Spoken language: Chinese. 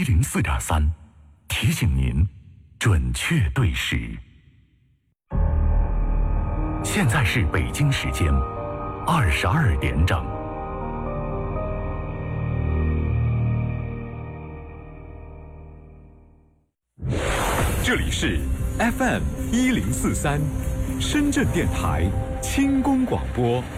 104.3，提醒您准确对时。现在是北京时间22点整。 这里是 FM1043，深圳电台轻功广播。